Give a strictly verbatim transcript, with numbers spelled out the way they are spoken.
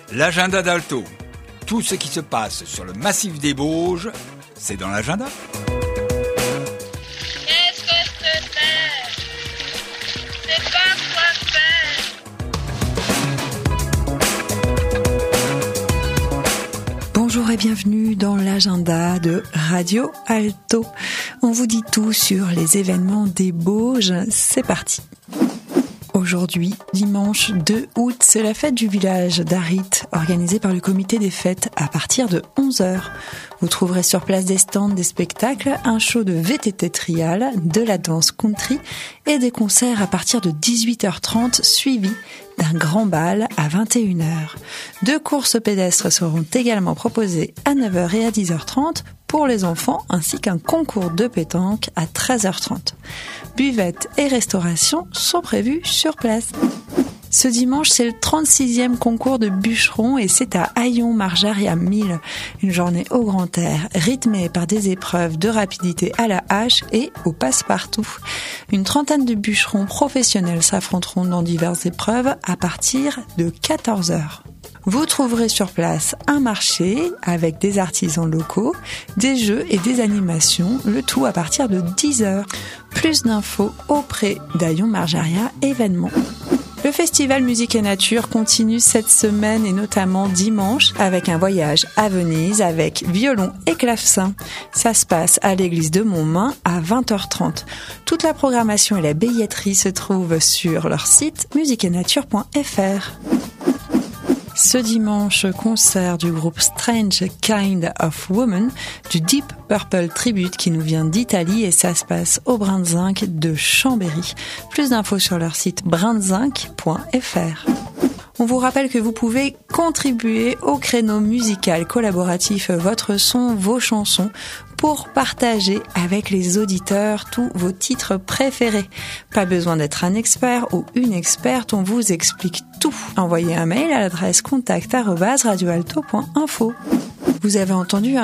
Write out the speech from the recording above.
L'agenda d'Alto. Tout ce qui se passe sur le massif des Bauges, c'est dans l'agenda. Qu'est-ce que c'est? C'est pas quoi faire. Bonjour et bienvenue dans l'agenda de Radio Alto. On vous dit tout sur les événements des Bauges. C'est parti. Aujourd'hui, dimanche deux août, c'est la fête du village d'Arrit, organisée par le comité des fêtes à partir de onze heures. Vous trouverez sur place des stands, des spectacles, un show de V T T trial, de la danse country et des concerts à partir de dix-huit heures trente suivis d'un grand bal à vingt et une heures. Deux courses pédestres seront également proposées à neuf heures et à dix heures trente pour les enfants, ainsi qu'un concours de pétanque à treize heures trente. Buvettes et restauration sont prévus sur place. Ce dimanche, c'est le trente-sixième concours de bûcherons et c'est à Haillons-Marjaria mille. Une journée au grand air, rythmée par des épreuves de rapidité à la hache et au passe-partout. Une trentaine de bûcherons professionnels s'affronteront dans diverses épreuves à partir de quatorze heures. Vous trouverez sur place un marché avec des artisans locaux, des jeux et des animations, le tout à partir de dix heures. Plus d'infos auprès d'Haillons-Marjaria événements. Le festival Musique et Nature continue cette semaine et notamment dimanche avec un voyage à Venise avec violon et clavecin. Ça se passe à l'église de Montmain à vingt heures trente. Toute la programmation et la billetterie se trouvent sur leur site musique et nature point f r. Ce dimanche, concert du groupe Strange Kind of Woman, du Deep Purple Tribute qui nous vient d'Italie et ça se passe au Brin de Zinc de Chambéry. Plus d'infos sur leur site brin de zinc point f r. On vous rappelle que vous pouvez contribuer au créneau musical collaboratif Votre son, vos chansons pour partager avec les auditeurs tous vos titres préférés. Pas besoin d'être un expert ou une experte, on vous explique tout. Envoyez un mail à l'adresse contact arobase radio alto point info. Vous avez entendu